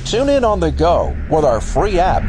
Tune in on the go with our free app.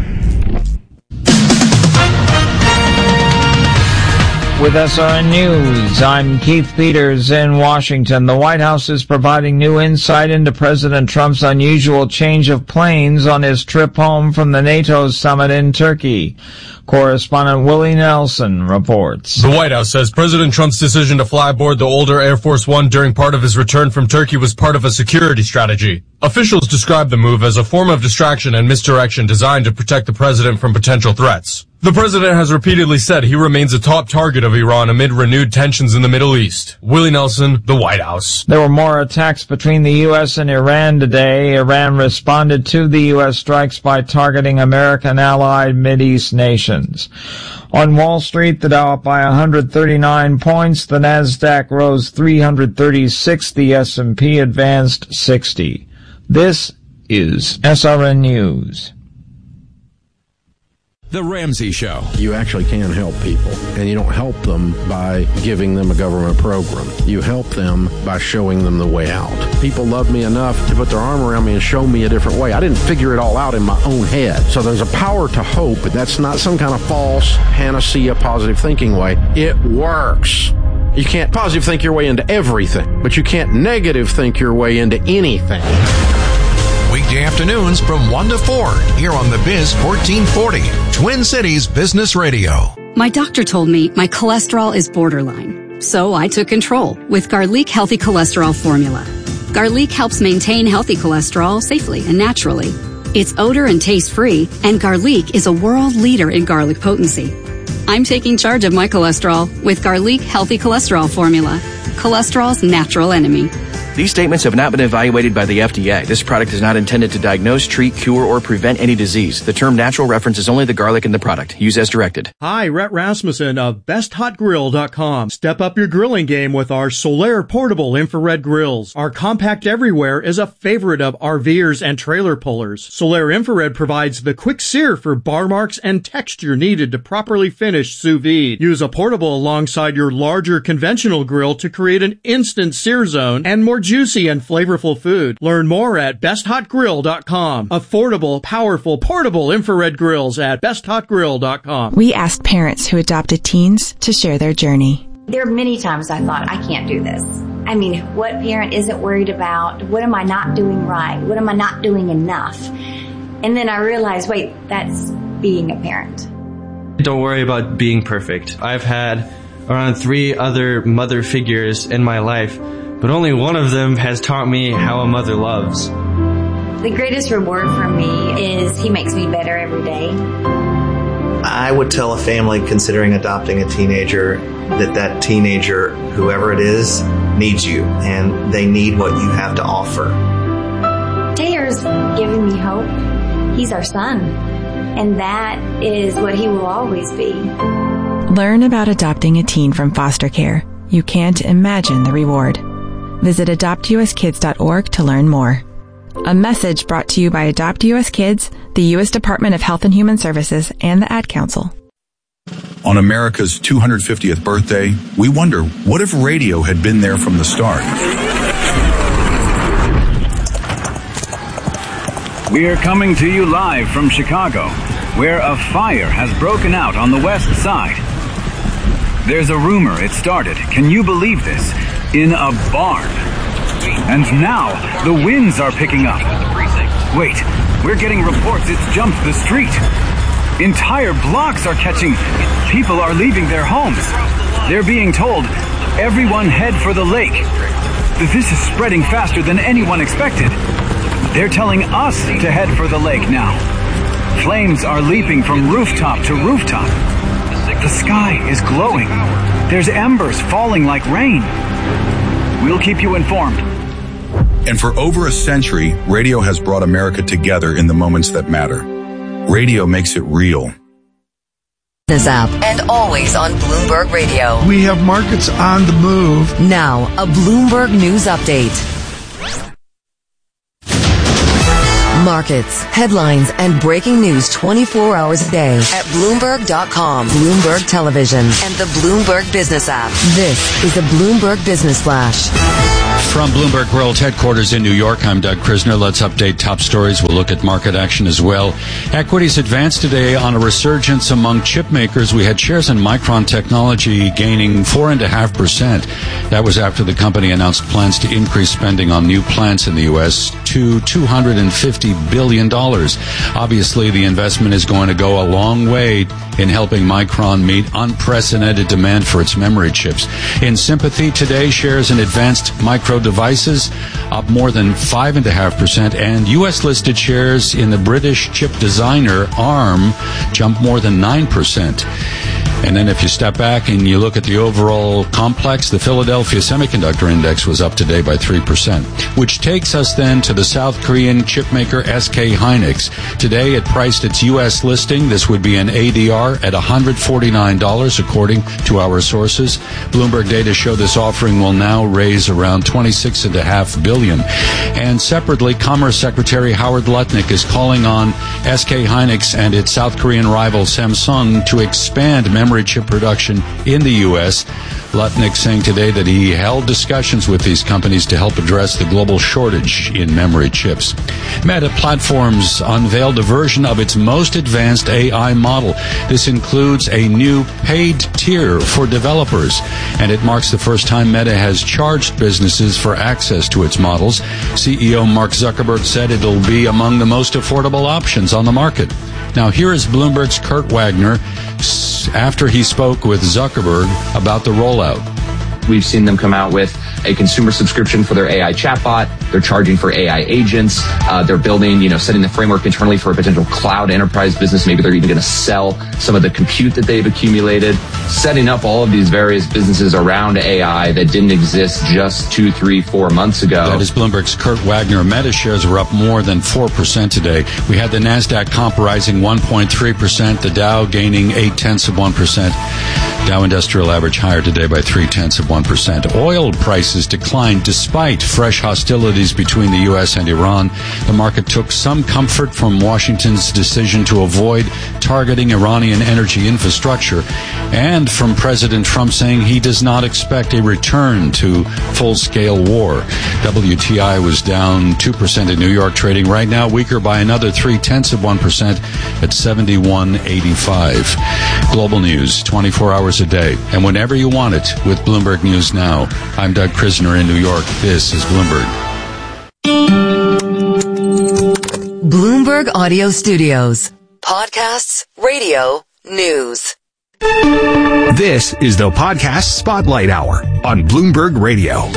With SRN News, I'm Keith Peters in Washington. The White House is providing new insight into President Trump's unusual change of planes on his trip home from the NATO summit in Turkey. Correspondent Willie Nelson reports. The White House says President Trump's decision to fly aboard the older Air Force One during part of his return from Turkey was part of a security strategy. Officials describe the move as a form of distraction and misdirection designed to protect the president from potential threats. The president has repeatedly said he remains a top target of Iran amid renewed tensions in the Middle East. Willie Nelson, the White House. There were more attacks between the U.S. and Iran today. Iran responded to the U.S. strikes by targeting American allied Mideast nations. On Wall Street, the Dow up by 139 points, the Nasdaq rose 336, the S&P advanced 60. This is SRN News. The Ramsey Show. You actually can help people, and you don't help them by giving them a government program. You help them by showing them the way out. People love me enough to put their arm around me and show me a different way. I didn't figure it all out in my own head. So there's a power to hope, but that's not some kind of false panacea positive thinking way. It works. You can't positive think your way into everything, but you can't negative think your way into anything. Weekday afternoons from 1 to 4 here on The Biz 1440, Twin Cities Business Radio. My doctor told me my cholesterol is borderline, so I took control with Garlic Healthy Cholesterol Formula. Garlic helps maintain healthy cholesterol safely and naturally. It's odor and taste free, and Garlic is a world leader in garlic potency. I'm taking charge of my cholesterol with Garlic Healthy Cholesterol Formula, cholesterol's natural enemy. These statements have not been evaluated by the FDA. This product is not intended to diagnose, treat, cure, or prevent any disease. The term natural references only the garlic in the product. Use as directed. Hi, Rhett Rasmussen of BestHotGrill.com. Step up your grilling game with our Solaire portable infrared grills. Our compact everywhere is a favorite of RVers and trailer pullers. Solaire infrared provides the quick sear for bar marks and texture needed to properly finish sous vide. Use a portable alongside your larger conventional grill to create an instant sear zone and more juicy and flavorful food. Learn more at BestHotGrill.com. Affordable, powerful, portable infrared grills at BestHotGrill.com. We asked parents who adopted teens to share their journey. There are many times I thought, I can't do this. I mean, what parent isn't worried about? What am I not doing right? What am I not doing enough? And then I realized, wait, that's being a parent. Don't worry about being perfect. I've had around 3 other mother figures in my life, but only one of them has taught me how a mother loves. The greatest reward for me is he makes me better every day. I would tell a family considering adopting a teenager that teenager, whoever it is, needs you, and they need what you have to offer. Taylor's giving me hope. He's our son, and that is what he will always be. Learn about adopting a teen from foster care. You can't imagine the reward. Visit adoptuskids.org to learn more. A message brought to you by Adopt US Kids, the U.S. Department of Health and Human Services, and the Ad Council. On America's 250th birthday, we wonder, what if radio had been there from the start? We are coming to you live from Chicago, where a fire has broken out on the west side. There's a rumor it started, can you believe this, in a barn. And now, the winds are picking up. Wait, we're getting reports it's jumped the street. Entire blocks are catching. People are leaving their homes. They're being told, everyone head for the lake. This is spreading faster than anyone expected. They're telling us to head for the lake now. Flames are leaping from rooftop to rooftop. The sky is glowing. There's embers falling like rain. We'll keep you informed. And for over a century, radio has brought America together in the moments that matter. Radio makes it real. This app and always on Bloomberg Radio. We have markets on the move. Now, a Bloomberg News Update. Markets, headlines, and breaking news 24 hours a day at Bloomberg.com, Bloomberg Television, and the Bloomberg Business app. This is a Bloomberg Business Flash. From Bloomberg World Headquarters in New York, I'm Doug Krisner. Let's update top stories. We'll look at market action as well. Equities advanced today on a resurgence among chip makers. We had shares in Micron Technology gaining 4.5%. That was after the company announced plans to increase spending on new plants in the U.S. to $250 billion. Obviously, the investment is going to go a long way in helping Micron meet unprecedented demand for its memory chips. In sympathy today, shares in Advanced Micro Devices up more than 5.5%, and U.S.-listed shares in the British chip designer ARM jumped more than 9%. And then if you step back and you look at the overall complex, the Philadelphia Semiconductor Index was up today by 3%, which takes us then to the South Korean chipmaker SK Hynix. Today it priced its U.S. listing. This would be an ADR at $149, according to our sources. Bloomberg data show this offering will now raise around $26.5 billion. And separately, Commerce Secretary Howard Lutnick is calling on SK Hynix and its South Korean rival Samsung to expand memory chip production in the U.S. Lutnick saying today that he held discussions with these companies to help address the global shortage in memory chips. Meta Platforms unveiled a version of its most advanced AI model. This includes a new paid tier for developers, and it marks the first time Meta has charged businesses for access to its models. CEO Mark Zuckerberg said it'll be among the most affordable options on the market. Now, here is Bloomberg's Kurt Wagner after he spoke with Zuckerberg about the rollout. We've seen them come out with a consumer subscription for their AI chatbot. They're charging for AI agents. They're building, setting the framework internally for a potential cloud enterprise business. Maybe they're even going to sell some of the compute that they've accumulated, setting up all of these various businesses around AI that didn't exist just 2, 3, 4 months ago. That is Bloomberg's Kurt Wagner. Meta shares were up more than 4% today. We had the NASDAQ comp rising 1.3%, the Dow gaining 0.8%. Dow Industrial Average higher today by 0.3%. Oil prices declined despite fresh hostilities between the U.S. and Iran. The market took some comfort from Washington's decision to avoid targeting Iranian energy infrastructure, and from President Trump saying he does not expect a return to full-scale war. WTI was down 2% in New York, trading right now weaker by another 0.3% at 71.85. Global news 24 hours a day, and whenever you want it with Bloomberg News Now. I'm Doug Krisner in New York. This is Bloomberg. Bloomberg Audio Studios. Podcasts, radio, news. This is the Podcast Spotlight Hour on Bloomberg Radio.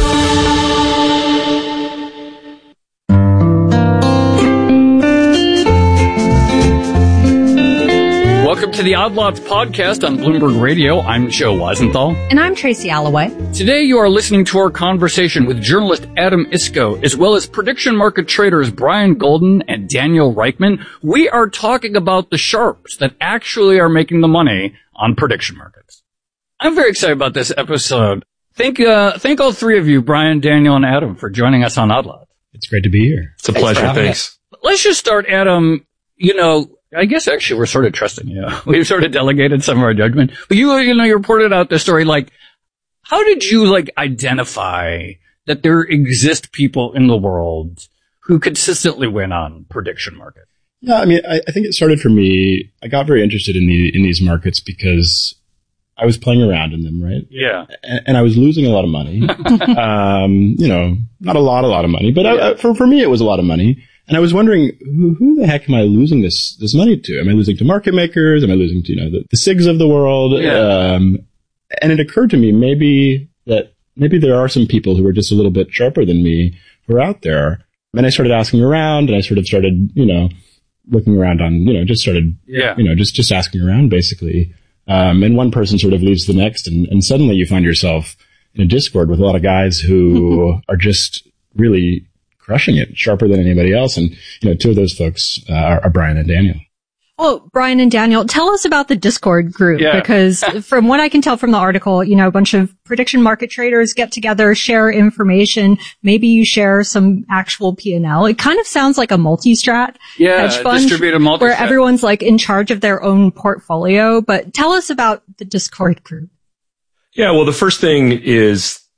Welcome to the Odd Lots podcast on Bloomberg Radio. I'm Joe Weisenthal. And I'm Tracy Alloway. Today you are listening to our conversation with journalist Adam Iskoe, as well as prediction market traders Brian Golden and Daniel Reichman. We are talking about the sharps that actually are making the money on prediction markets. I'm very excited about this episode. Thank all three of you, Brian, Daniel, and Adam, for joining us on Odd Lots. It's great to be here. It's a pleasure. Thanks. Let's just start, Adam. I guess actually we're sort of trusting you. We've sort of delegated some of our judgment. But you reported out this story. How did you identify that there exist people in the world who consistently win on prediction market? Yeah, I mean, I think it started for me. I got very interested in these markets because I was playing around in them, right? Yeah. And I was losing a lot of money. Not a lot of money, but for me it was a lot of money. And I was wondering, who the heck am I losing this money to? Am I losing to market makers? Am I losing to, the SIGs of the world? Yeah. And it occurred to me maybe there are some people who are just a little bit sharper than me who are out there. And I started asking around, and I sort of started, looking around on, just asking around basically. And one person sort of leads the next, and suddenly you find yourself in a Discord with a lot of guys who are just really crushing it, sharper than anybody else. And, two of those folks are Brian and Daniel. Well, Brian and Daniel, tell us about the Discord group, because from what I can tell from the article, a bunch of prediction market traders get together, share information. Maybe you share some actual P&L. It kind of sounds like a multi-strat hedge fund, distributed multi-strat, where everyone's in charge of their own portfolio. But tell us about the Discord group. Yeah, well, the first thing is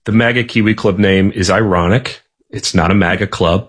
The MAGA Kiwi Club name is ironic. It's not a MAGA club,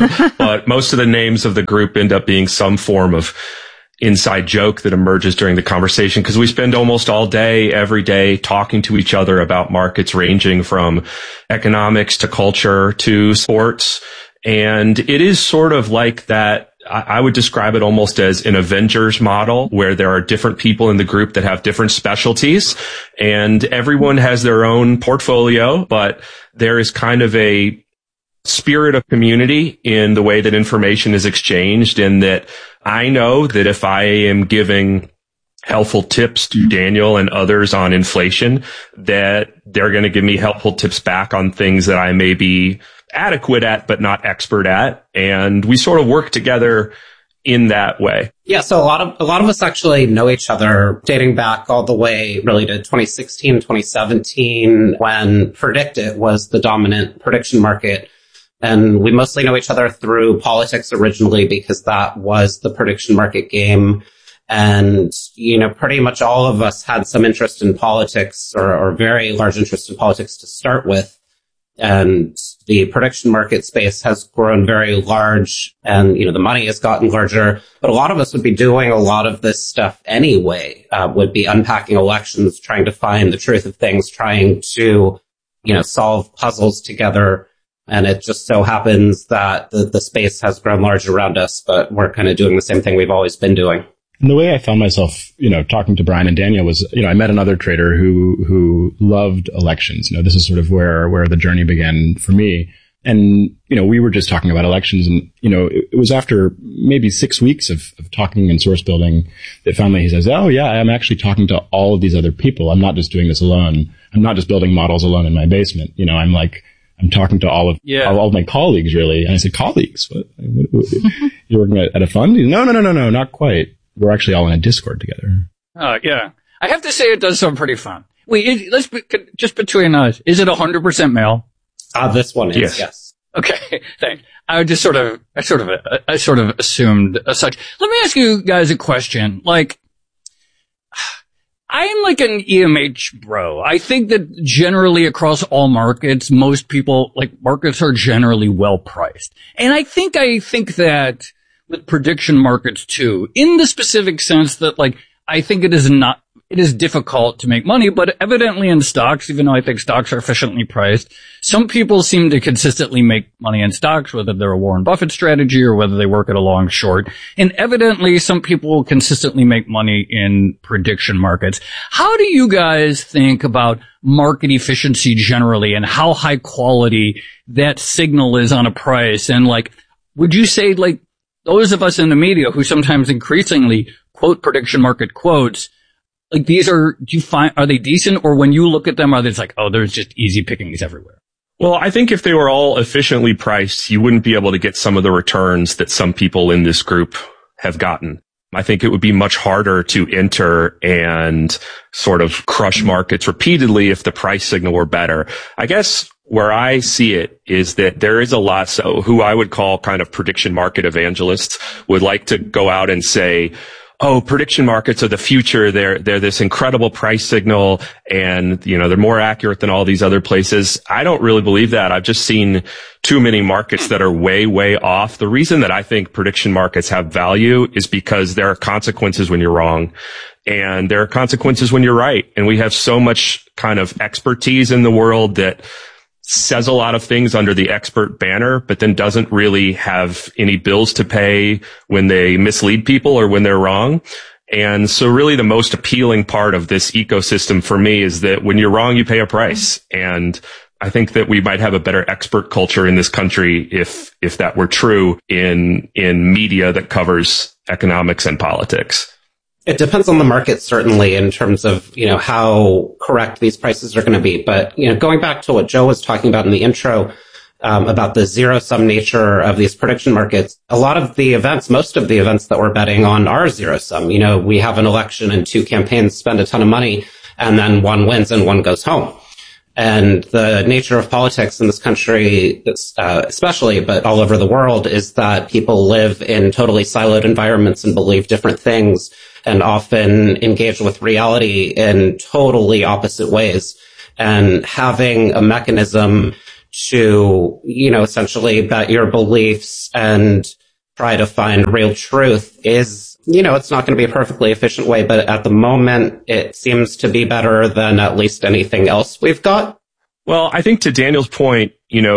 but most of the names of the group end up being some form of inside joke that emerges during the conversation, because we spend almost all day, every day, talking to each other about markets ranging from economics to culture to sports. And it is sort of like that. I would describe it almost as an Avengers model, where there are different people in the group that have different specialties, and everyone has their own portfolio, but there is kind of a spirit of community in the way that information is exchanged, and that I know that if I am giving helpful tips to Daniel and others on inflation, that they're going to give me helpful tips back on things that I may be adequate at, but not expert at. And we sort of work together in that way. Yeah. So a lot of us actually know each other dating back all the way really to 2016, 2017, when PredictIt was the dominant prediction market. And we mostly know each other through politics originally, because that was the prediction market game. And, pretty much all of us had some interest in politics, or very large interest in politics to start with. And the prediction market space has grown very large, and, the money has gotten larger. But a lot of us would be doing a lot of this stuff anyway, would be unpacking elections, trying to find the truth of things, trying to, solve puzzles together. And it just so happens that the space has grown large around us, but we're kind of doing the same thing we've always been doing. And the way I found myself, talking to Brian and Daniel was, I met another trader who loved elections. This is sort of where the journey began for me. And, we were just talking about elections, and, it was after maybe 6 weeks of talking and source building that finally he says, oh yeah, I'm actually talking to all of these other people. I'm not just doing this alone. I'm not just building models alone in my basement. I'm talking to all of my colleagues, really. And I said, colleagues? What? You're working at a fund? No, not quite. We're actually all in a Discord together. Yeah. I have to say it does sound pretty fun. Wait, just between us, is it 100% male? This one is, yes. Okay, thanks. I sort of assumed as such. Let me ask you guys a question. I'm like an EMH bro. I think that generally across all markets, most people, markets are generally well priced. And I think that with prediction markets too, in the specific sense that I think it is difficult to make money, but evidently in stocks, even though I think stocks are efficiently priced, some people seem to consistently make money in stocks, whether they're a Warren Buffett strategy or whether they work at a long short. And evidently some people consistently make money in prediction markets. How do you guys think about market efficiency generally, and how high quality that signal is on a price? And would you say those of us in the media who sometimes increasingly quote prediction market quotes, are they decent? Or when you look at them, are they just there's just easy pickings everywhere? Well, I think if they were all efficiently priced, you wouldn't be able to get some of the returns that some people in this group have gotten. I think it would be much harder to enter and sort of crush markets repeatedly if the price signal were better. I guess where I see it is that there is a lot, so who I would call kind of prediction market evangelists would like to go out and say, oh, prediction markets are the future. They're this incredible price signal, and, they're more accurate than all these other places. I don't really believe that. I've just seen too many markets that are way, way off. The reason that I think prediction markets have value is because there are consequences when you're wrong, and there are consequences when you're right. And we have so much kind of expertise in the world that says a lot of things under the expert banner, but then doesn't really have any bills to pay when they mislead people or when they're wrong. And so really the most appealing part of this ecosystem for me is that when you're wrong, you pay a price. And I think that we might have a better expert culture in this country if that were true in media that covers economics and politics. It depends on the market, certainly, in terms of, how correct these prices are going to be. But, going back to what Joe was talking about in the intro, about the zero-sum nature of these prediction markets, most of the events that we're betting on are zero-sum. We have an election and two campaigns spend a ton of money, and then one wins and one goes home. And the nature of politics in this country, especially, but all over the world, is that people live in totally siloed environments and believe different things, and often engage with reality in totally opposite ways. and having a mechanism to, essentially bet your beliefs and try to find real truth is, it's not going to be a perfectly efficient way, but at the moment, it seems to be better than at least anything else we've got. Well, I think to Daniel's point,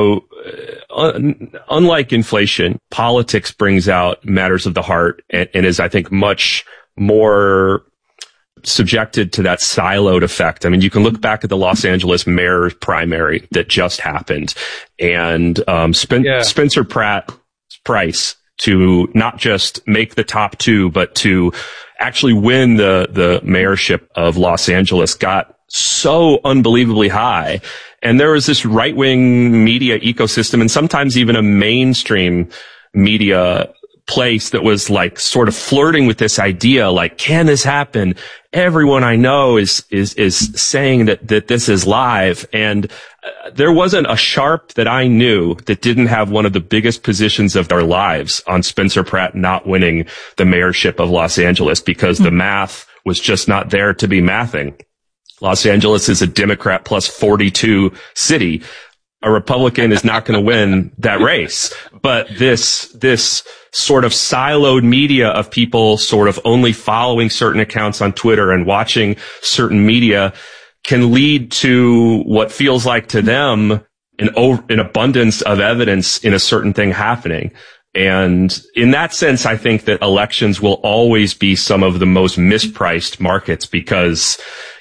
unlike inflation, politics brings out matters of the heart and is, I think, much more subjected to that siloed effect. I mean, you can look back at the Los Angeles mayor primary that just happened, and Spencer Pratt's price to not just make the top two, but to actually win the mayorship of Los Angeles got so unbelievably high. And there was this right-wing media ecosystem and sometimes even a mainstream media place that was like sort of flirting with this idea, like, can this happen? Everyone I know is saying that this is live. And there wasn't a sharp that I knew that didn't have one of the biggest positions of their lives on Spencer Pratt not winning the mayorship of Los Angeles because the math was just not there to be mathing. Los Angeles is a Democrat plus 42 city. A Republican is not going to win that race. But this sort of siloed media of people sort of only following certain accounts on Twitter and watching certain media can lead to what feels like to them an abundance of evidence in a certain thing happening. And in that sense, I think that elections will always be some of the most mispriced markets because,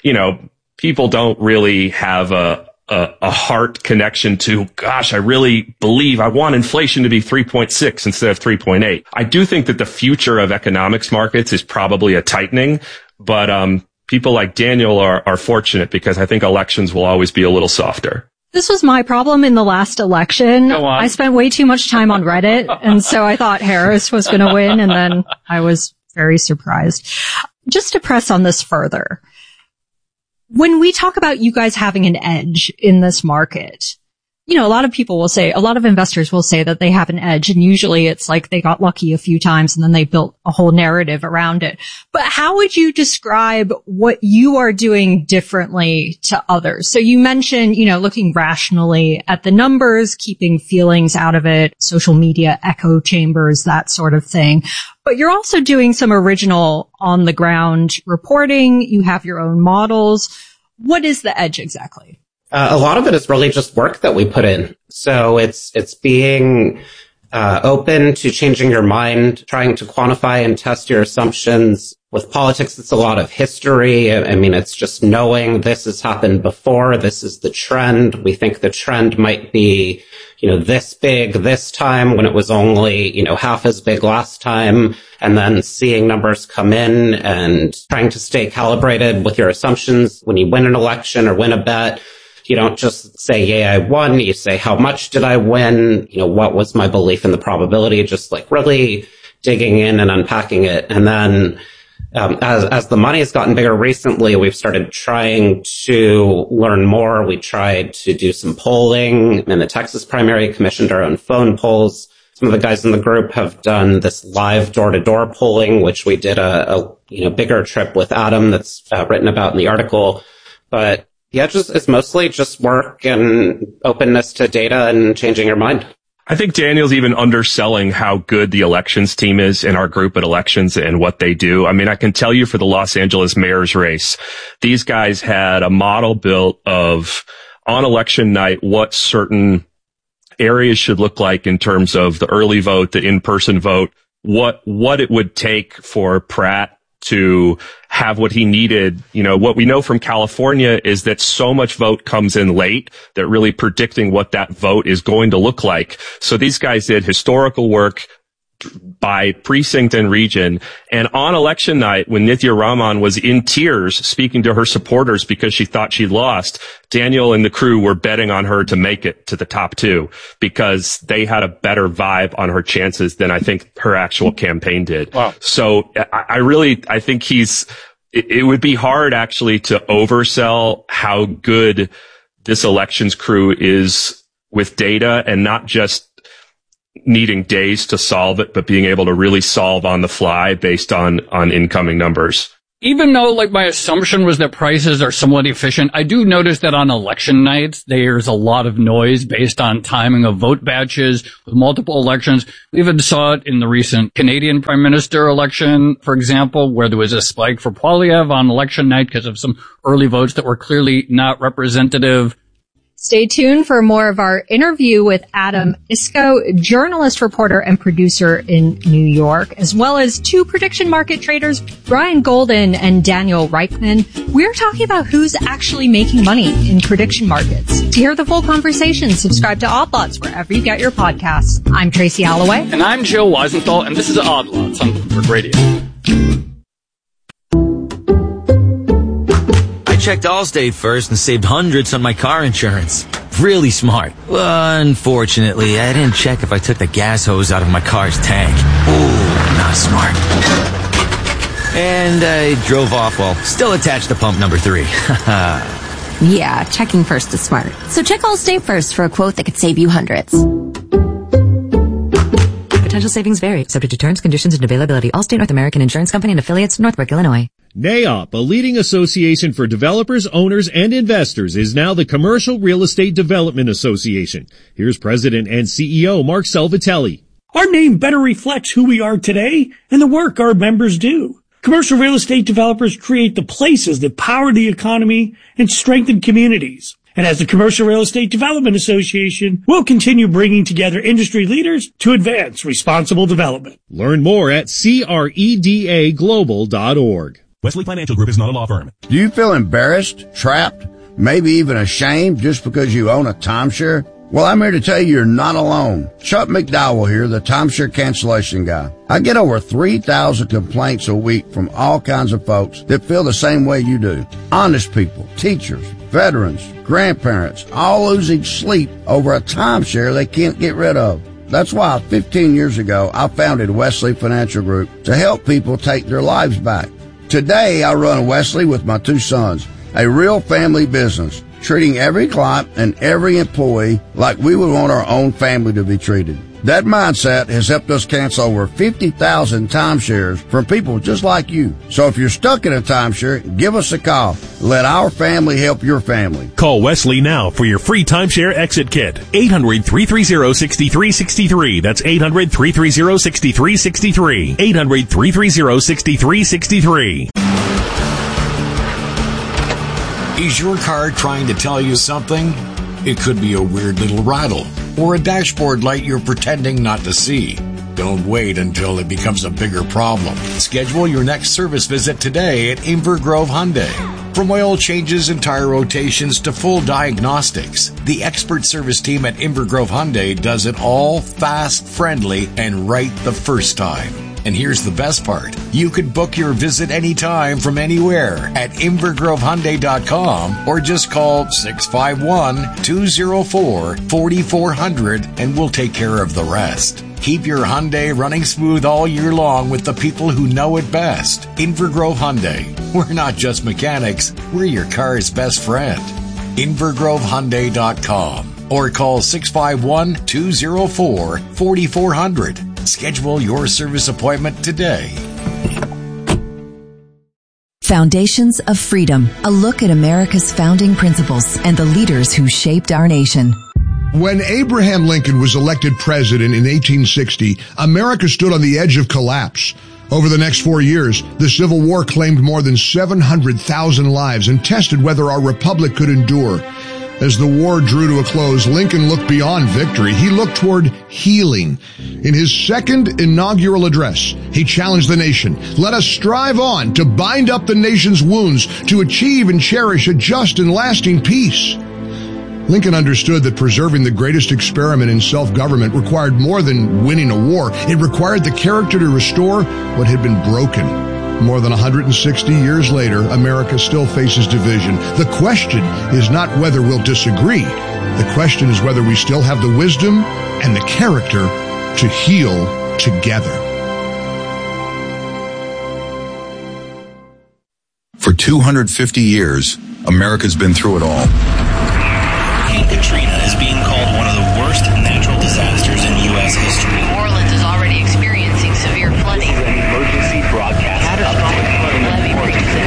people don't really have a heart connection to, gosh, I really believe I want inflation to be 3.6 instead of 3.8. I do think that the future of economics markets is probably a tightening, but people like Daniel are fortunate because I think elections will always be a little softer. This was my problem in the last election. I spent way too much time on Reddit, and so I thought Harris was going to win, and then I was very surprised. Just to press on this further, when we talk about you guys having an edge in this market, a lot of investors will say that they have an edge, and usually it's like they got lucky a few times and then they built a whole narrative around it. But how would you describe what you are doing differently to others? So you mentioned, looking rationally at the numbers, keeping feelings out of it, social media echo chambers, that sort of thing. But you're also doing some original on the ground reporting. You have your own models. What is the edge exactly? A lot of it is really just work that we put in. So it's being open to changing your mind, trying to quantify and test your assumptions. With politics, it's a lot of history. I mean, it's just knowing this has happened before. This is the trend. We think the trend might be, this big this time when it was only, half as big last time. And then seeing numbers come in and trying to stay calibrated with your assumptions. When you win an election or win a bet, you don't just say, yay, I won. You say, how much did I win? What was my belief in the probability? Just like really digging in and unpacking it. And then as the money has gotten bigger recently, we've started trying to learn more. We tried to do some polling in the Texas primary, commissioned our own phone polls. Some of the guys in the group have done this live door-to-door polling, which we did a bigger trip with Adam that's written about in the article. But yeah, it's mostly just work and openness to data and changing your mind. I think Daniel's even underselling how good the elections team is in our group at elections and what they do. I mean, I can tell you for the Los Angeles mayor's race, these guys had a model built of on election night what certain areas should look like in terms of the early vote, the in-person vote, what it would take for Pratt to have what he needed. What we know from California is that so much vote comes in late that really predicting what that vote is going to look like. So these guys did historical work by precinct and region. And on election night, when Nithya Raman was in tears speaking to her supporters because she thought she'd lost, Daniel and the crew were betting on her to make it to the top two because they had a better vibe on her chances than I think her actual campaign did. Wow. So I think it would be hard actually to oversell how good this elections crew is with data and not just needing days to solve it, but being able to really solve on the fly based on incoming numbers. Even though, like, my assumption was that prices are somewhat efficient, I do notice that on election nights, there's a lot of noise based on timing of vote batches with multiple elections. We even saw it in the recent Canadian Prime Minister election, for example, where there was a spike for Poilievre on election night because of some early votes that were clearly not representative. Stay tuned for more of our interview with Adam Isco, journalist, reporter, and producer in New York, as well as two prediction market traders, Brian Golden and Daniel Reichman. We're talking about who's actually making money in prediction markets. To hear the full conversation, subscribe to Odd Lots wherever you get your podcasts. I'm Tracy Alloway. And I'm Joe Weisenthal, and this is Odd Lots on Bloomberg Radio. Checked Allstate first and saved hundreds on my car insurance. Really smart. Unfortunately, I didn't check if I took the gas hose out of my car's tank. Ooh, not smart. And I drove off while still attached to pump number 3. Yeah, checking first is smart. So check Allstate first for a quote that could save you hundreds. Potential savings vary, subject to terms, conditions, and availability. Allstate North American Insurance Company and affiliates, Northbrook, Illinois. NAIOP, a leading association for developers, owners, and investors, is now the Commercial Real Estate Development Association. Here's President and CEO Mark Salvatelli. Our name better reflects who we are today and the work our members do. Commercial real estate developers create the places that power the economy and strengthen communities. And as the Commercial Real Estate Development Association, we'll continue bringing together industry leaders to advance responsible development. Learn more at credaglobal.org. Wesley Financial Group is not a law firm. Do you feel embarrassed, trapped, maybe even ashamed just because you own a timeshare? Well, I'm here to tell you you're not alone. Chuck McDowell here, the timeshare cancellation guy. I get over 3,000 complaints a week from all kinds of folks that feel the same way you do. Honest people, teachers, veterans, grandparents, all losing sleep over a timeshare they can't get rid of. That's why 15 years ago, I founded Wesley Financial Group to help people take their lives back. Today, I run Wesley with my 2 sons, a real family business, treating every client and every employee like we would want our own family to be treated. That mindset has helped us cancel over 50,000 timeshares from people just like you. So if you're stuck in a timeshare, give us a call. Let our family help your family. Call Wesley now for your free timeshare exit kit. 800-330-6363. That's 800-330-6363. 800-330-6363. Is your car trying to tell you something? It could be a weird little rattle or a dashboard light you're pretending not to see. Don't wait until it becomes a bigger problem. Schedule your next service visit today at Inver Grove Hyundai. From oil changes and tire rotations to full diagnostics, the expert service team at Inver Grove Hyundai does it all fast, friendly, and right the first time. And here's the best part. You could book your visit anytime from anywhere at invergrovehyundai.com or just call 651-204-4400 and we'll take care of the rest. Keep your Hyundai running smooth all year long with the people who know it best. Inver Grove Hyundai. We're not just mechanics, we're your car's best friend. invergrovehyundai.com or call 651-204-4400. Schedule your service appointment today. Foundations of Freedom, a look at America's founding principles and the leaders who shaped our nation. When Abraham Lincoln was elected president in 1860, America stood on the edge of collapse. Over the next 4 years, the Civil War claimed more than 700,000 lives and tested whether our republic could endure. As the war drew to a close, Lincoln looked beyond victory. He looked toward healing. In his second inaugural address, he challenged the nation. Let us strive on to bind up the nation's wounds, to achieve and cherish a just and lasting peace. Lincoln understood that preserving the greatest experiment in self-government required more than winning a war. It required the character to restore what had been broken. More than 160 years later, America still faces division. The question is not whether we'll disagree. The question is whether we still have the wisdom and the character to heal together. For 250 years, America's been through it all. Hurricane Katrina is being called one of the worst natural disasters in U.S. history. New Orleans is already experiencing severe flooding. Emergency broadcast. Catastrophic flooding in 46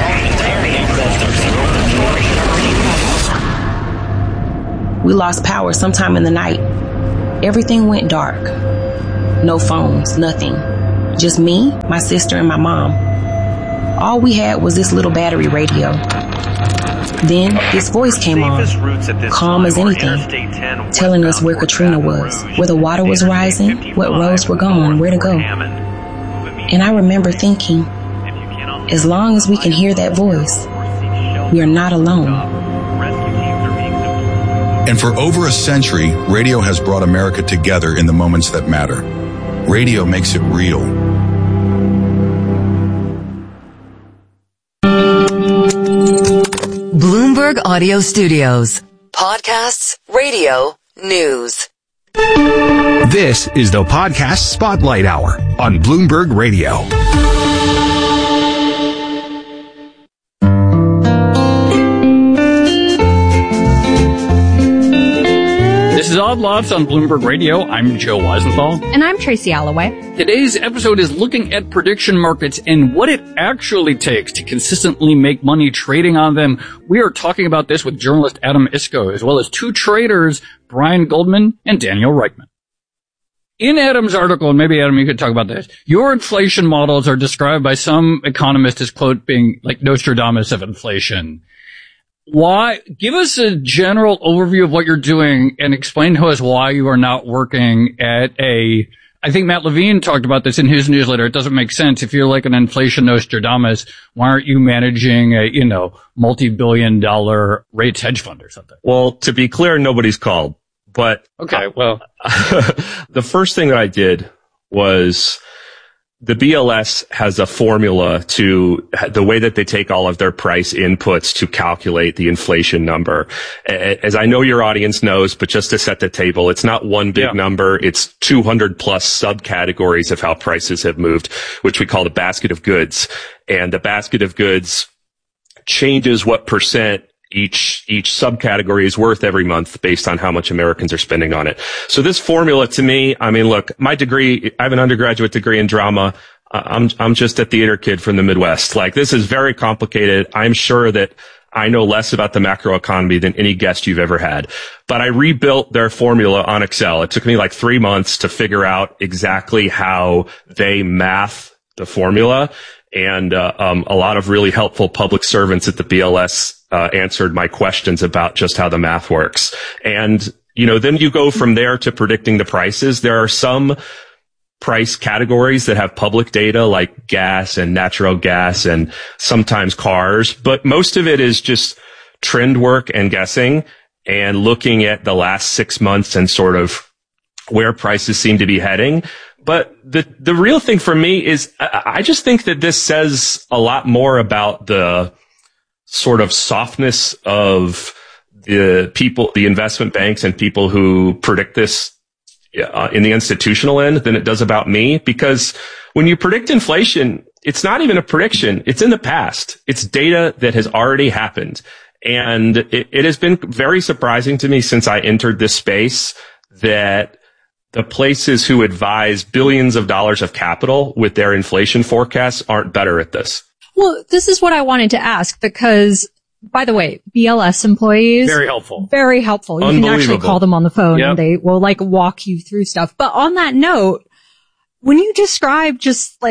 we lost power sometime in the night. Everything went dark. No phones, nothing. Just me, my sister, and my mom. All we had was this little battery radio. Then this voice came on, calm as anything, telling us where Katrina was, where the water was rising, what roads were gone, where to go. And I remember thinking, as long as we can hear that voice, we are not alone. And for over a century, radio has brought America together in the moments that matter. Radio makes it real. Bloomberg Audio Studios. Podcasts, radio, news. This is the Podcast Spotlight Hour on Bloomberg Radio. This is Odd Lots on Bloomberg Radio. I'm Joe Weisenthal. And I'm Tracy Alloway. Today's episode is looking at prediction markets and what it actually takes to consistently make money trading on them. We are talking about this with journalist Adam Isco, as well as two traders, Brian Goldman and Daniel Reichman. In Adam's article, and maybe Adam, you could talk about this, your inflation models are described by some economists as, quote, being like Nostradamus of inflation. Why? Give us a general overview of what you're doing and explain to us why you are not working at I think Matt Levine talked about this in his newsletter. It doesn't make sense. If you're like an inflation Nostradamus, why aren't you managing a, multi-billion-dollar rates hedge fund or something? Well, to be clear, nobody's called. But okay, well, the first thing that I did was the BLS has a formula to the way that they take all of their price inputs to calculate the inflation number. As I know your audience knows, but just to set the table, it's not one big number. It's 200 plus subcategories of how prices have moved, which we call the basket of goods. And the basket of goods changes what percent each subcategory is worth every month based on how much Americans are spending on it. So this formula to me, I mean, look, my degree, I have an undergraduate degree in drama. I'm just a theater kid from the Midwest. Like, this is very complicated. I'm sure that I know less about the macroeconomy than any guest you've ever had. But I rebuilt their formula on Excel. It took me like 3 months to figure out exactly how they math the formula. And a lot of really helpful public servants at the BLS answered my questions about just how the math works. And, then you go from there to predicting the prices. There are some price categories that have public data like gas and natural gas and sometimes cars, but most of it is just trend work and guessing and looking at the last 6 months and sort of where prices seem to be heading. But the real thing for me is I just think that this says a lot more about the sort of softness of the people, the investment banks and people who predict this in the institutional end than it does about me. Because when you predict inflation, it's not even a prediction. It's in the past. It's data that has already happened. And it has been very surprising to me since I entered this space that the places who advise billions of dollars of capital with their inflation forecasts aren't better at this. Well, this is what I wanted to ask because, by the way, BLS employees. Very helpful. Very helpful. You can actually call them on the phone and they will walk you through stuff. But on that note, when you describe just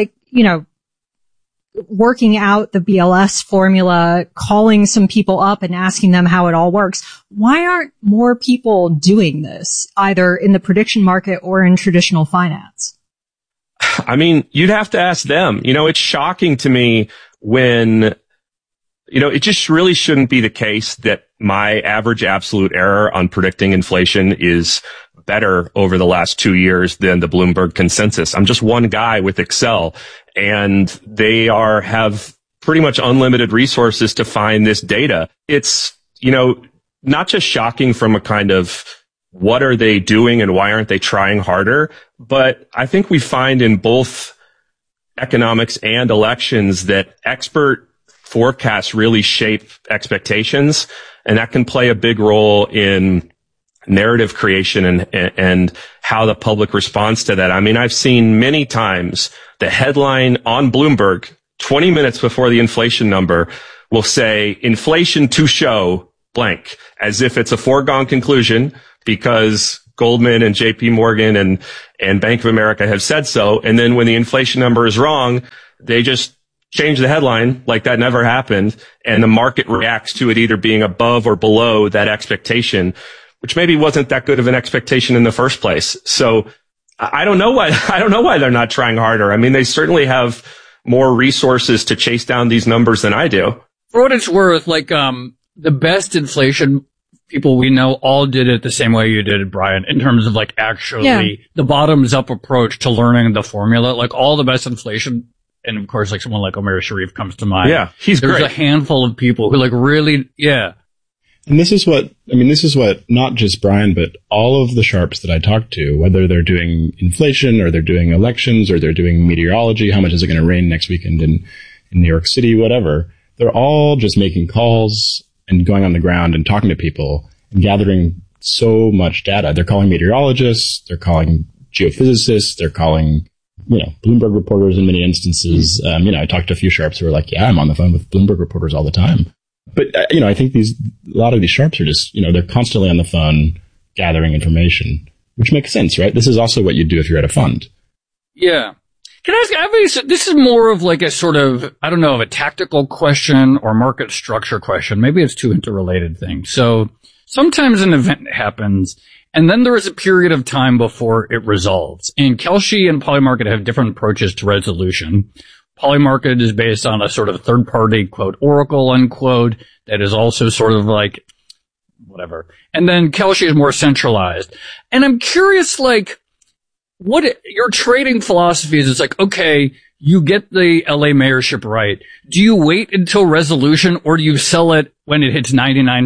working out the BLS formula, calling some people up and asking them how it all works, why aren't more people doing this, either in the prediction market or in traditional finance? I mean, you'd have to ask them. It's shocking to me when, it just really shouldn't be the case that my average absolute error on predicting inflation is better over the last 2 years than the Bloomberg consensus. I'm just one guy with Excel, and they have pretty much unlimited resources to find this data. It's, not just shocking from a kind of what are they doing and why aren't they trying harder, but I think we find in both economics and elections that expert forecasts really shape expectations, and that can play a big role in narrative creation and how the public responds to that. I mean, I've seen many times the headline on Bloomberg 20 minutes before the inflation number will say inflation to show blank, as if it's a foregone conclusion because Goldman and JP Morgan and Bank of America have said so. And then when the inflation number is wrong, they just change the headline like that never happened. And the market reacts to it either being above or below that expectation, which maybe wasn't that good of an expectation in the first place. So I don't know why they're not trying harder. I mean, they certainly have more resources to chase down these numbers than I do. For what it's worth, like, the best people we know all did it the same way you did it, Brian, in terms of like actually the bottoms up approach to learning the formula. Like all the best inflation, and of course, like someone like Omer Sharif comes to mind. Yeah, he's There's great. a handful of people who like really, And this is what not just Brian, but all of the sharps that I talk to, whether they're doing inflation or they're doing elections or they're doing meteorology, how much is it going to rain next weekend in New York City, whatever, they're all just making calls and going on the ground and talking to people and gathering so much data. They're calling meteorologists, they're calling geophysicists, they're calling, Bloomberg reporters in many instances. I talked to a few sharps who are like, yeah, I'm on the phone with Bloomberg reporters all the time. But, I think a lot of these sharps are just, they're constantly on the phone gathering information, which makes sense, right? This is also what you do if you're at a fund. Yeah. Can I ask, this is more of like a sort of, I don't know, of a tactical question or market structure question. Maybe it's two interrelated things. So sometimes an event happens and then there is a period of time before it resolves. And Kalshi and Polymarket have different approaches to resolution. Polymarket is based on a sort of third-party, quote, oracle, unquote, that is also sort of like, whatever. And then Kalshi is more centralized. And I'm curious, like, what your trading philosophy is. It's like, okay, you get the LA mayorship right. Do you wait until resolution or do you sell it when it hits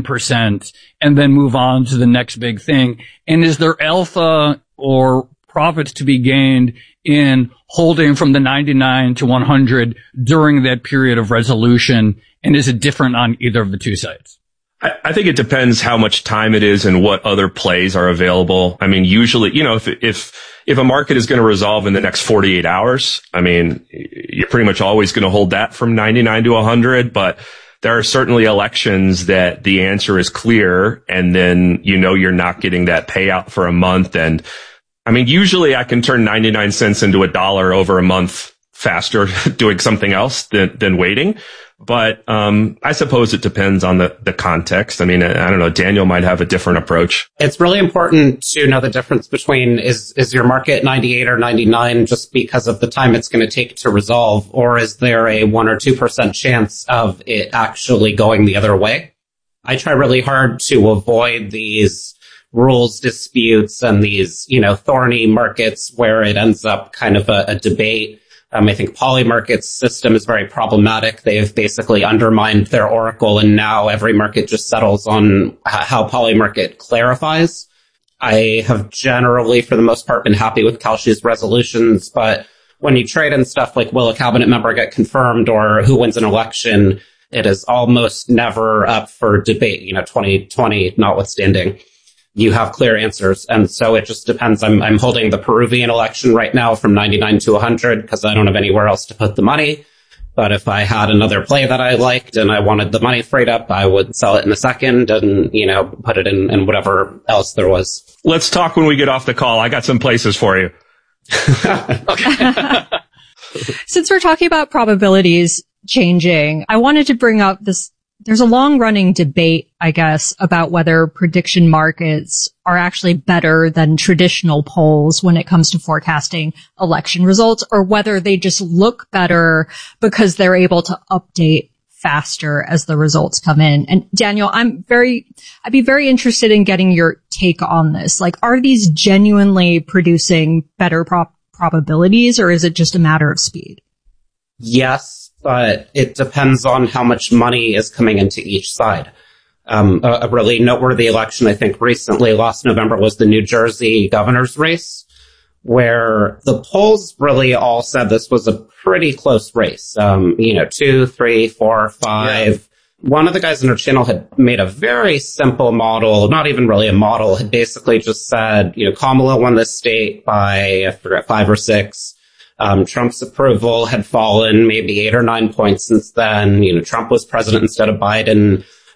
99% and then move on to the next big thing? And is there alpha or profits to be gained in holding from the 99 to 100 during that period of resolution? And is it different on either of the two sides? I think it depends how much time it is and what other plays are available. I mean, usually, if a market is going to resolve in the next 48 hours, I mean, you're pretty much always going to hold that from 99 to 100, but there are certainly elections that the answer is clear and then, you're not getting that payout for a month. And I mean, usually I can turn 99 cents into $1 over a month faster doing something else than waiting. But I suppose it depends on the context. I mean, I don't know. Daniel might have a different approach. It's really important to know the difference between is your market 98 or 99 just because of the time it's going to take to resolve, or is there a 1 or 2% chance of it actually going the other way? I try really hard to avoid these rules disputes and these, thorny markets where it ends up kind of a debate. I think Polymarket's system is very problematic. They've basically undermined their oracle, and now every market just settles on how Polymarket clarifies. I have generally, for the most part, been happy with Kalshi's resolutions, but when you trade in stuff like will a cabinet member get confirmed or who wins an election, it is almost never up for debate, 2020 notwithstanding. You have clear answers. And so it just depends. I'm holding the Peruvian election right now from 99 to 100 because I don't have anywhere else to put the money. But if I had another play that I liked and I wanted the money freed up, I would sell it in a second and, put it in whatever else there was. Let's talk when we get off the call. I got some places for you. Since we're talking about probabilities changing, I wanted to bring up this. There's a long-running debate, I guess, about whether prediction markets are actually better than traditional polls when it comes to forecasting election results, or whether they just look better because they're able to update faster as the results come in. And Daniel, I'd be very interested in getting your take on this. Like, are these genuinely producing better probabilities, or is it just a matter of speed? Yes. But it depends on how much money is coming into each side. A really noteworthy election, I think, recently, last November, was the New Jersey governor's race, where the polls really all said this was a pretty close race. 2, 3, 4, 5. Yeah. One of the guys in our channel had made a very simple model, not even really a model, had basically just said, Kamala won this state by, I forget, 5 or 6. Trump's approval had fallen maybe 8 or 9 points since then. Trump was president instead of Biden.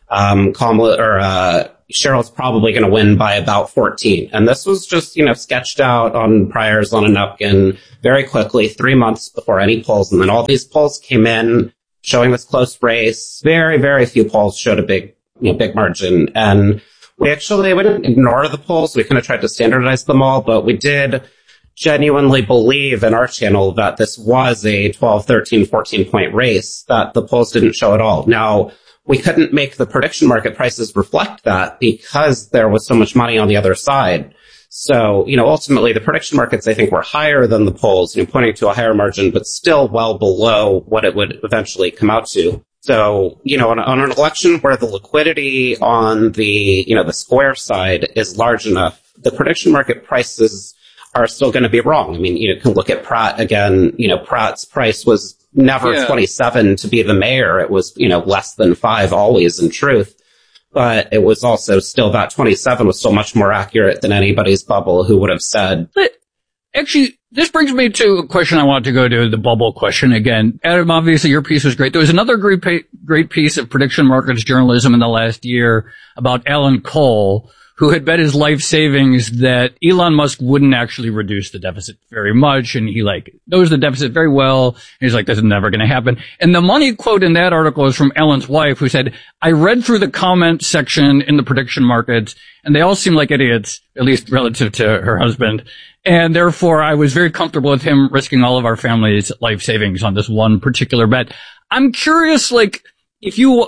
Cheryl's probably going to win by about 14. And this was just, sketched out on priors on a napkin very quickly, 3 months before any polls. And then all these polls came in showing this close race. Very, very few polls showed a big margin. And we didn't ignore the polls. We kind of tried to standardize them all, but we did genuinely believe in our channel that this was a 12, 13, 14 point race that the polls didn't show at all. Now, we couldn't make the prediction market prices reflect that because there was so much money on the other side. So, ultimately the prediction markets, I think, were higher than the polls, pointing to a higher margin, but still well below what it would eventually come out to. So, on an election where the liquidity on the Square side is large enough, the prediction market prices are still going to be wrong. I mean, you can look at Pratt again. Pratt's price was never 27 to be the mayor. It was, less than 5 always in truth. But it was also still that 27 was still much more accurate than anybody's bubble who would have said. But actually, this brings me to a question I want to go to, the bubble question again. Adam, obviously your piece was great. There was another great piece of prediction markets journalism in the last year about Alan Cole, who had bet his life savings that Elon Musk wouldn't actually reduce the deficit very much. And he knows the deficit very well. And he's like, this is never going to happen. And the money quote in that article is from Ellen's wife, who said, I read through the comment section in the prediction markets and they all seem like idiots, at least relative to her husband. And therefore I was very comfortable with him risking all of our family's life savings on this one particular bet. I'm curious, if you,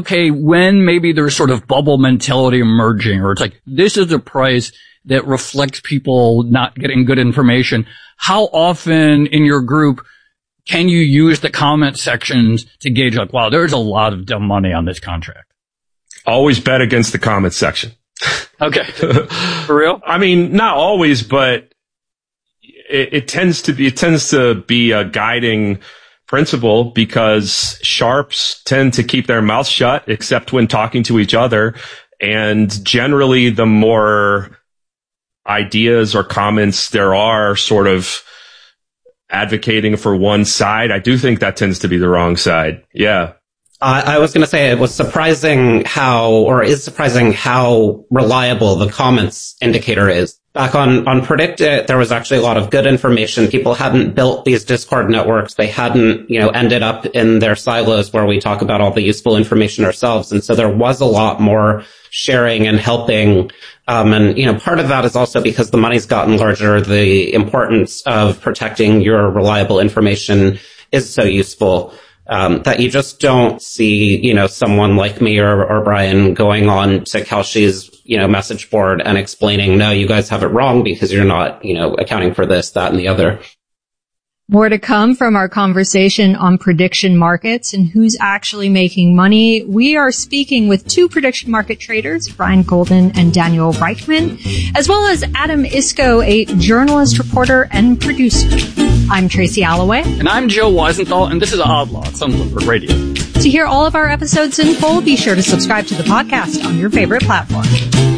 when maybe there's sort of bubble mentality emerging, or it's this is a price that reflects people not getting good information, how often in your group can you use the comment sections to gauge, wow, there's a lot of dumb money on this contract? Always bet against the comment section. Okay. For real? I mean, not always, but it tends to be a guiding principle, because sharps tend to keep their mouths shut except when talking to each other. And generally, the more ideas or comments there are sort of advocating for one side, I do think that tends to be the wrong side. Yeah. I was going to say it was surprising how reliable the comments indicator is. Back on PredictIt, there was actually a lot of good information. People hadn't built these Discord networks. They hadn't, ended up in their silos where we talk about all the useful information ourselves. And so there was a lot more sharing and helping. And part of that is also because the money's gotten larger. The importance of protecting your reliable information is so useful. That you just don't see, someone like me or Brian going on to Kalshi's, message board and explaining, no, you guys have it wrong because you're not, accounting for this, that, and the other. More to come from our conversation on prediction markets and who's actually making money. We are speaking with 2 prediction market traders, Brian Golden and Daniel Reichman, as well as Adam Isco, a journalist, reporter, and producer. I'm Tracy Alloway. And I'm Joe Weisenthal, and this is Odd Lots on Bloomberg Radio. To hear all of our episodes in full, be sure to subscribe to the podcast on your favorite platform.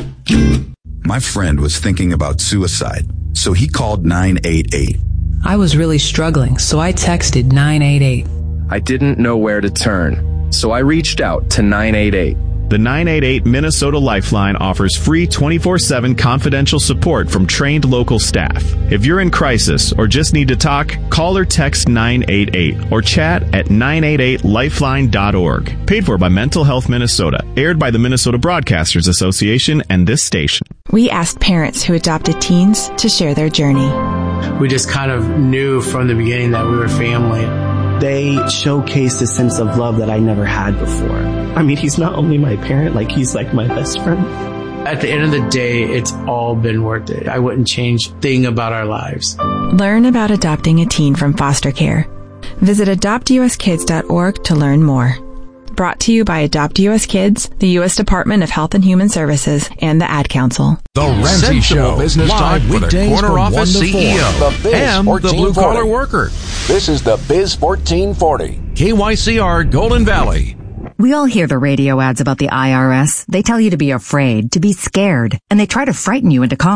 My friend was thinking about suicide, so he called 988. I was really struggling, so I texted 988. I didn't know where to turn, so I reached out to 988. The 988 Minnesota Lifeline offers free 24/7 confidential support from trained local staff. If you're in crisis or just need to talk, call or text 988 or chat at 988lifeline.org. Paid for by Mental Health Minnesota. Aired by the Minnesota Broadcasters Association and this station. We asked parents who adopted teens to share their journey. We just kind of knew from the beginning that we were family. They showcased a sense of love that I never had before. I mean, he's not only my parent, he's like my best friend. At the end of the day, it's all been worth it. I wouldn't change a thing about our lives. Learn about adopting a teen from foster care. Visit adoptuskids.org to learn more. Brought to you by Adopt U.S. Kids, the U.S. Department of Health and Human Services, and the Ad Council. The Ramsey Show, business live time for the corner office CEO and the blue-collar worker. This is the Biz 1440. KYCR Golden Valley. We all hear the radio ads about the IRS. They tell you to be afraid, to be scared, and they try to frighten you into calling.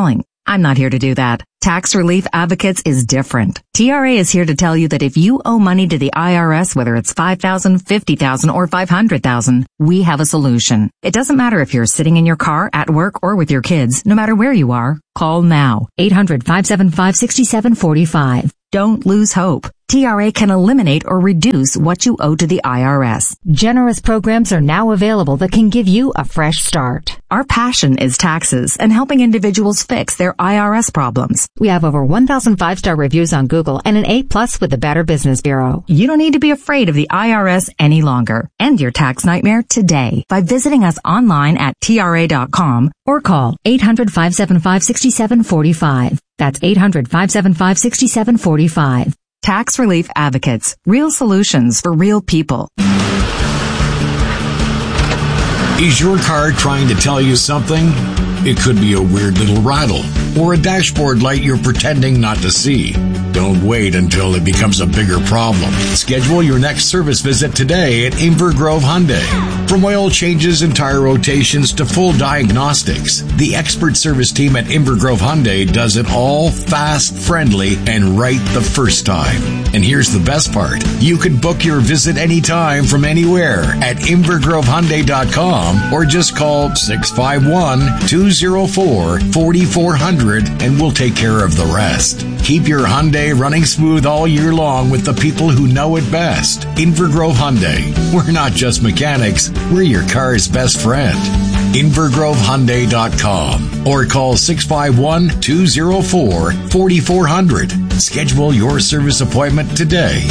I'm not here to do that. Tax Relief Advocates is different. TRA is here to tell you that if you owe money to the IRS, whether it's $5,000, $50,000, or $500,000, we have a solution. It doesn't matter if you're sitting in your car, at work, or with your kids. No matter where you are, call now. 800-575-6745. Don't lose hope. TRA can eliminate or reduce what you owe to the IRS. Generous programs are now available that can give you a fresh start. Our passion is taxes and helping individuals fix their IRS problems. We have over 1,000 5-star reviews on Google and an A+ with the Better Business Bureau. You don't need to be afraid of the IRS any longer. End your tax nightmare today by visiting us online at TRA.com or call 800-575-6745. That's 800-575-6745. Tax Relief Advocates. Real solutions for real people. Is your car trying to tell you something? It could be a weird little rattle or a dashboard light you're pretending not to see. Don't wait until it becomes a bigger problem. Schedule your next service visit today at Inver Grove Hyundai. From oil changes and tire rotations to full diagnostics, the expert service team at Inver Grove Hyundai does it all fast, friendly, and right the first time. And here's the best part. You can book your visit anytime from anywhere at invergrovehyundai.com or just call 651-204-4400 and we'll take care of the rest. Keep your Hyundai running smooth all year long with the people who know it best. Inver Grove Hyundai. We're not just mechanics, we're your car's best friend. invergrovehyundai.com or call 651-204-4400. Schedule your service appointment today.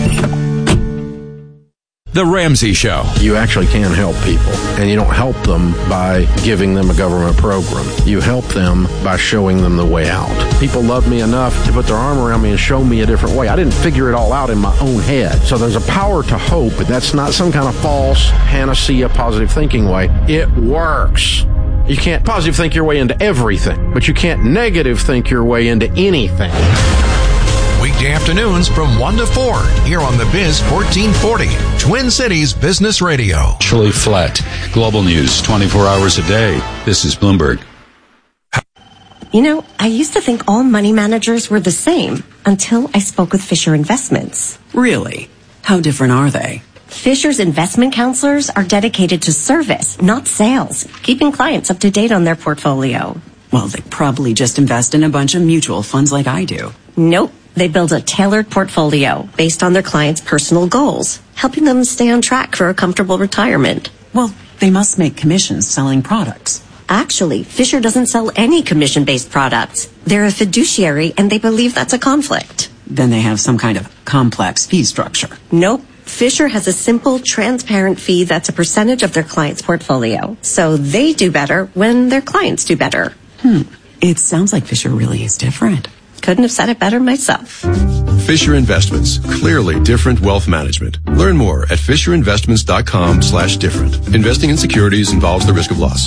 The Ramsey Show. You actually can help people, and you don't help them by giving them a government program. You help them by showing them the way out. People love me enough to put their arm around me and show me a different way. I didn't figure it all out in my own head. So there's a power to hope, but that's not some kind of false panacea positive thinking way. It works. You can't positive think your way into everything, but you can't negative think your way into anything. Weekday afternoons from 1 to 4 here on the Biz 1440, Twin Cities Business Radio. Shirley Flatt, Global News, 24 hours a day. This is Bloomberg. You know, I used to think all money managers were the same until I spoke with Fisher Investments. Really? How different are they? Fisher's investment counselors are dedicated to service, not sales, keeping clients up to date on their portfolio. Well, they probably just invest in a bunch of mutual funds like I do. Nope. They build a tailored portfolio based on their clients' personal goals, helping them stay on track for a comfortable retirement. Well, they must make commissions selling products. Actually, Fisher doesn't sell any commission-based products. They're a fiduciary, and they believe that's a conflict. Then they have some kind of complex fee structure. Nope. Fisher has a simple, transparent fee that's a percentage of their client's portfolio. So they do better when their clients do better. It sounds like Fisher really is different. Couldn't have said it better myself. Fisher Investments. Clearly different wealth management. Learn more at fisherinvestments.com/different. Investing in securities involves the risk of loss.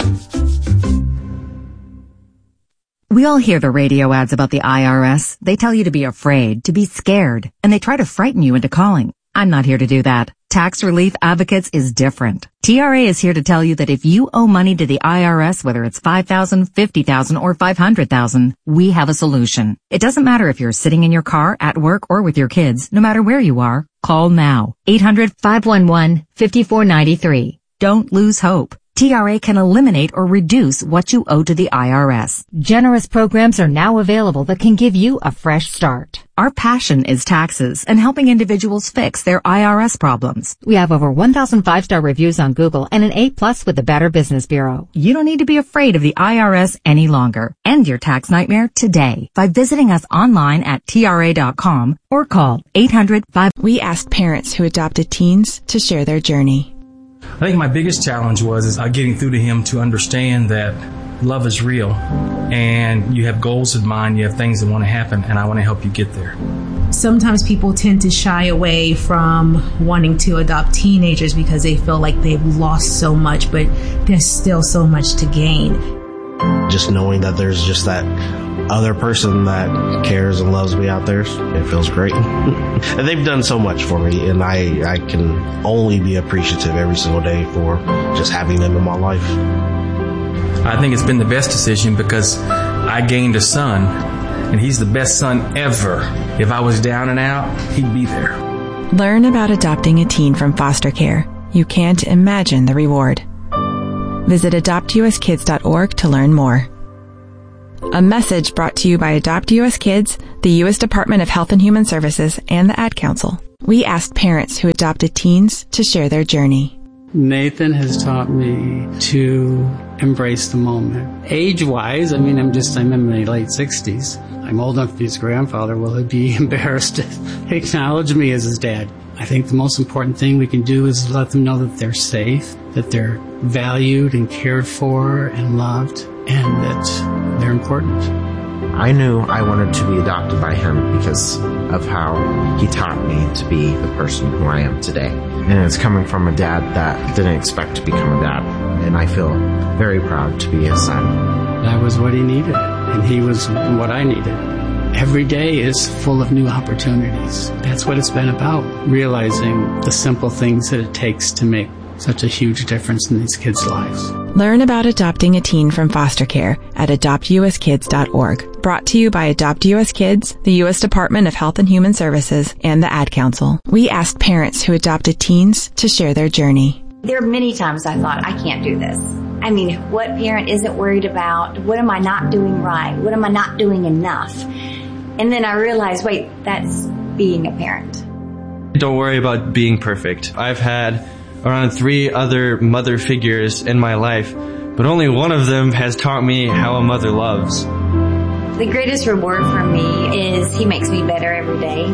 We all hear the radio ads about the IRS. They tell you to be afraid, to be scared, and they try to frighten you into calling. I'm not here to do that. Tax Relief Advocates is different. TRA is here to tell you that if you owe money to the IRS, whether it's $5,000, $50,000, or $500,000, we have a solution. It doesn't matter if you're sitting in your car, at work, or with your kids. No matter where you are, call now. 800-511-5493. Don't lose hope. TRA can eliminate or reduce what you owe to the IRS. Generous programs are now available that can give you a fresh start. Our passion is taxes and helping individuals fix their IRS problems. We have over 1,000 5-star reviews on Google and an A+ with the Better Business Bureau. You don't need to be afraid of the IRS any longer. End your tax nightmare today by visiting us online at TRA.com or call 800-5. We asked parents who adopted teens to share their journey. I think my biggest challenge was getting through to him to understand that love is real and you have goals in mind, you have things that want to happen, and I want to help you get there. Sometimes people tend to shy away from wanting to adopt teenagers because they feel like they've lost so much, but there's still so much to gain. Just knowing that there's just that other person that cares and loves me out there, it feels great. And they've done so much for me, and I can only be appreciative every single day for just having them in my life. I think it's been the best decision because I gained a son, and he's the best son ever. If I was down and out, he'd be there. Learn about adopting a teen from foster care. You can't imagine the reward. Visit adoptuskids.org to learn more. A message brought to you by Adopt US Kids, the U.S. Department of Health and Human Services, and the Ad Council. We asked parents who adopted teens to share their journey. Nathan has taught me to embrace the moment. Age-wise, I'm in my late 60s. I'm old enough to be his grandfather. Will he be embarrassed to acknowledge me as his dad? I think the most important thing we can do is let them know that they're safe, that they're valued and cared for and loved, and that they're important. I knew I wanted to be adopted by him because of how he taught me to be the person who I am today. And it's coming from a dad that didn't expect to become a dad. And I feel very proud to be his son. That was what he needed, and he was what I needed. Every day is full of new opportunities. That's what it's been about, realizing the simple things that it takes to make such a huge difference in these kids' lives. Learn about adopting a teen from foster care at adoptuskids.org. Brought to you by Adopt US Kids, the U.S. Department of Health and Human Services, and the Ad Council. We asked parents who adopted teens to share their journey. There are many times I thought, I can't do this. I mean, what parent isn't worried about? What am I not doing right? What am I not doing enough? And then I realized, wait, that's being a parent. Don't worry about being perfect. I've had around 3 other mother figures in my life, but only one of them has taught me how a mother loves. The greatest reward for me is he makes me better every day.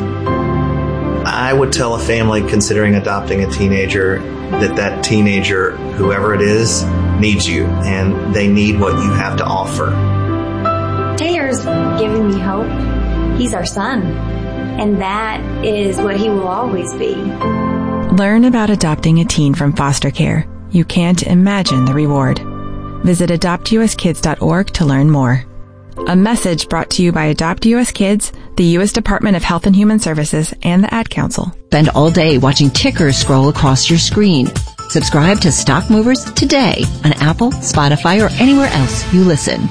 I would tell a family considering adopting a teenager that teenager, whoever it is, needs you, and they need what you have to offer. Taylor's giving me hope. He's our son, and that is what he will always be. Learn about adopting a teen from foster care. You can't imagine the reward. Visit adoptuskids.org to learn more. A message brought to you by Adopt US Kids, the U.S. Department of Health and Human Services, and the Ad Council. Spend all day watching tickers scroll across your screen. Subscribe to Stock Movers today on Apple, Spotify, or anywhere else you listen.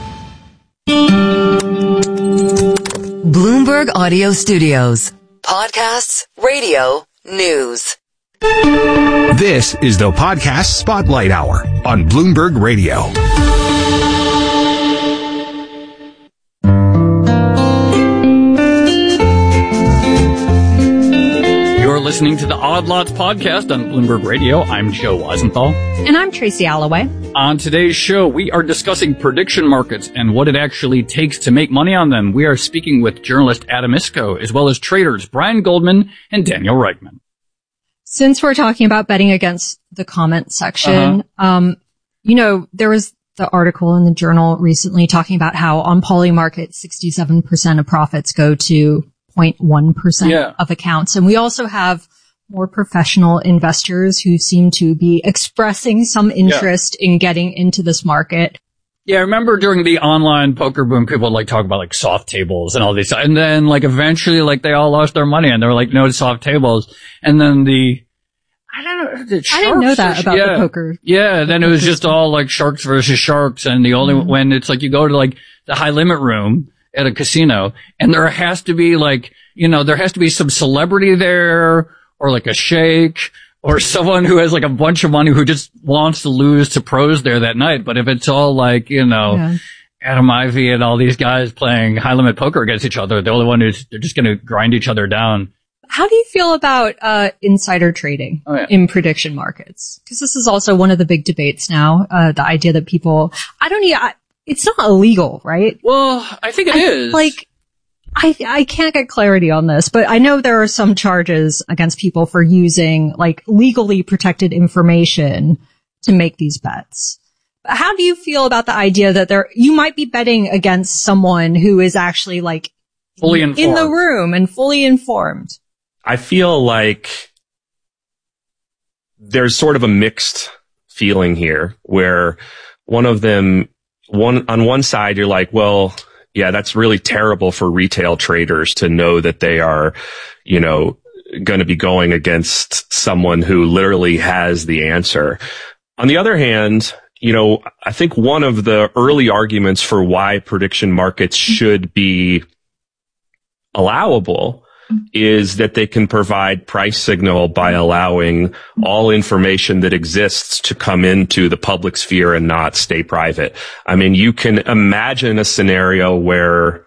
Bloomberg Audio Studios. Podcasts, radio, news. This is the Podcast Spotlight Hour on Bloomberg Radio. You're listening to the Odd Lots podcast on Bloomberg Radio. I'm Joe Weisenthal. And I'm Tracy Alloway. On today's show, we are discussing prediction markets and what it actually takes to make money on them. We are speaking with journalist Adam Iskoe, as well as traders Brian Goldman and Daniel Reichman. Since we're talking about betting against the comment section, there was the article in the Journal recently talking about how on Polymarket, 67% of profits go to 0.1% of accounts. And we also have more professional investors who seem to be expressing some interest in getting into this market. Yeah, I remember during the online poker boom, people would talk about soft tables and all these, and then eventually they all lost their money and they were no soft tables. And then I didn't know that about the poker. Yeah, then it was just all sharks versus sharks, and the only when it's you go to the high limit room at a casino, and there has to be there has to be some celebrity there, or a sheikh, or someone who has a bunch of money who just wants to lose to pros there that night. But if it's all Adam Ivy and all these guys playing high limit poker against each other, the only one they're just going to grind each other down. How do you feel about insider trading in prediction markets? Because this is also one of the big debates now. The idea that people, it's not illegal, right? Well, I think it is. I can't get clarity on this, but I know there are some charges against people for using legally protected information to make these bets. How do you feel about the idea that you might be betting against someone who is actually fully informed in the room and fully informed? I feel like there's sort of a mixed feeling here where on one side you're well, yeah, that's really terrible for retail traders to know that they are, going to be going against someone who literally has the answer. On the other hand, I think one of the early arguments for why prediction markets should be allowable is that they can provide price signal by allowing all information that exists to come into the public sphere and not stay private. I mean, you can imagine a scenario where,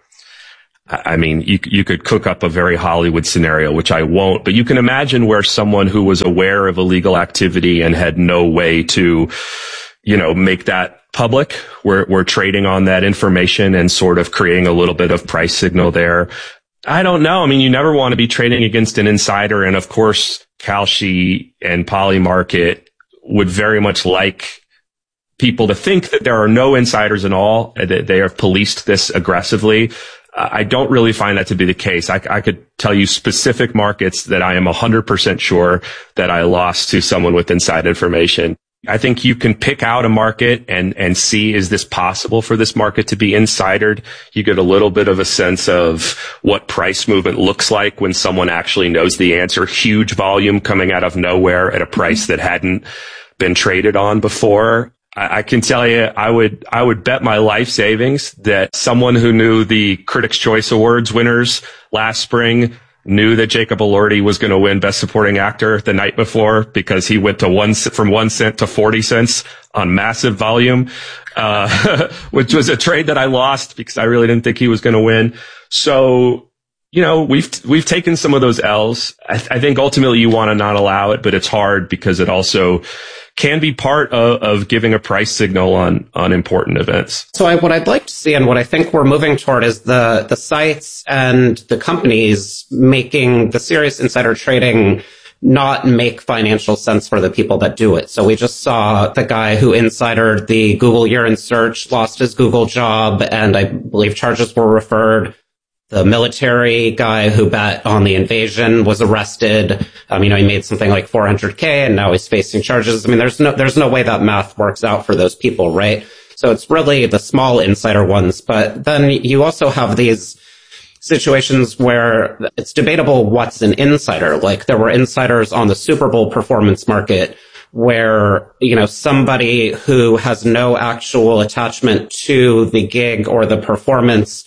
you could cook up a very Hollywood scenario, which I won't, but you can imagine where someone who was aware of illegal activity and had no way to, make that public, we're trading on that information and sort of creating a little bit of price signal there. I don't know. I mean, you never want to be trading against an insider. And of course, Kalshi and Polymarket would very much like people to think that there are no insiders at all, that they have policed this aggressively. I don't really find that to be the case. I could tell you specific markets that I am 100% sure that I lost to someone with inside information. I think you can pick out a market and see, is this possible for this market to be insidered? You get a little bit of a sense of what price movement looks like when someone actually knows the answer. Huge volume coming out of nowhere at a price that hadn't been traded on before. I can tell you, I would bet my life savings that someone who knew the Critics' Choice Awards winners last spring knew that Jacob Elordi was going to win Best Supporting Actor the night before because he went to from 1 cent to 40 cents on massive volume, which was a trade that I lost because I really didn't think he was going to win. So, we've taken some of those L's. I think ultimately you want to not allow it, but it's hard because it also can be part of giving a price signal on important events. So what I'd like to see and what I think we're moving toward is the sites and the companies making the serious insider trading not make financial sense for the people that do it. So we just saw the guy who insidered the Google year-end search lost his Google job, and I believe charges were referred. The military guy who bet on the invasion was arrested. He made something like $400K and now he's facing charges. I mean, there's no way that math works out for those people, right? So it's really the small insider ones. But then you also have these situations where it's debatable what's an insider. Like there were insiders on the Super Bowl performance market where, somebody who has no actual attachment to the gig or the performance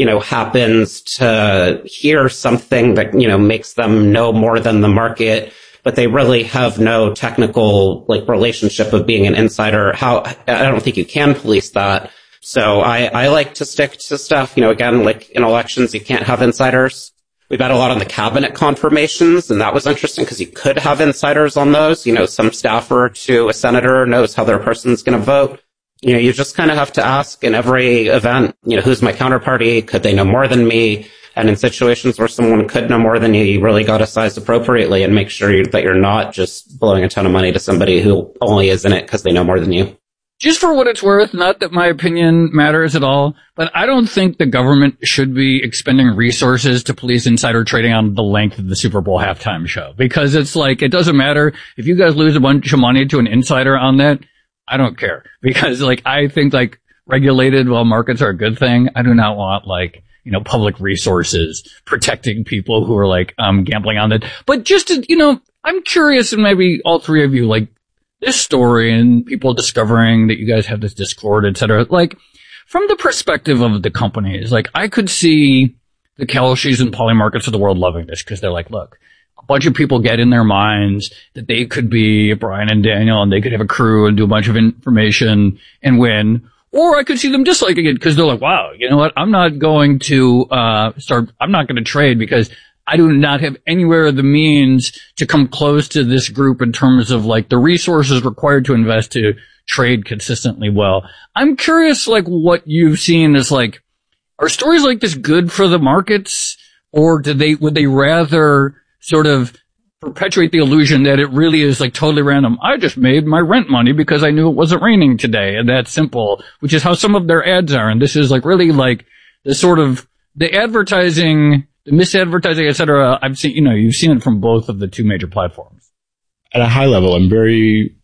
happens to hear something that, makes them know more than the market, but they really have no technical, relationship of being an insider. I don't think you can police that. So I like to stick to stuff, again, like in elections, you can't have insiders. We bet a lot on the cabinet confirmations, and that was interesting because you could have insiders on those. Some staffer to a senator knows how their person's going to vote. You just kind of have to ask in every event, who's my counterparty? Could they know more than me? And in situations where someone could know more than you, you really got to size appropriately and make sure that you're not just blowing a ton of money to somebody who only is in it because they know more than you. Just for what it's worth, not that my opinion matters at all, but I don't think the government should be expending resources to police insider trading on the length of the Super Bowl halftime show. Because it's it doesn't matter if you guys lose a bunch of money to an insider on that. I don't care because I think regulated markets are a good thing. I do not want public resources protecting people who are gambling on it. But just to, I'm curious, and maybe all three of you this story and people discovering that you guys have this Discord, et cetera, from the perspective of the companies, I could see the Kalshis and Polymarkets of the world loving this because they're look, a bunch of people get in their minds that they could be Brian and Daniel and they could have a crew and do a bunch of information and win. Or I could see them disliking it because they're wow, you know what? I'm not going to I'm not going to trade because I do not have anywhere the means to come close to this group in terms of the resources required to invest to trade consistently well. I'm curious what you've seen as are stories like this good for the markets, or would they rather sort of perpetuate the illusion that it really is totally random? I just made my rent money because I knew it wasn't raining today, and that's simple, which is how some of their ads are. And this is really the sort of the advertising, the misadvertising, et cetera. I've seen, you've seen it from both of the two major platforms. At a high level, I'm very,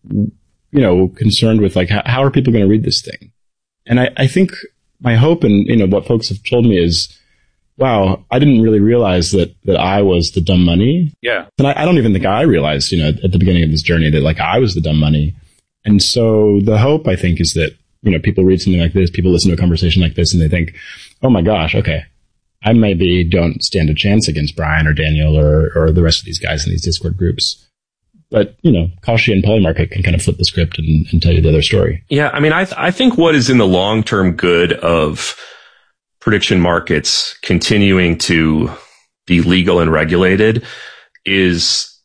concerned with how are people going to read this thing? And I think my hope and, what folks have told me is, wow, I didn't really realize that I was the dumb money. Yeah. And I don't even think I realized, at the beginning of this journey that I was the dumb money. And so the hope, I think, is that, people read something like this, people listen to a conversation like this, and they think, oh my gosh, okay, I maybe don't stand a chance against Brian or Daniel or the rest of these guys in these Discord groups. But, Kalshi and Polymarket can kind of flip the script and tell you the other story. Yeah, I mean, I think what is in the long-term good of prediction markets continuing to be legal and regulated is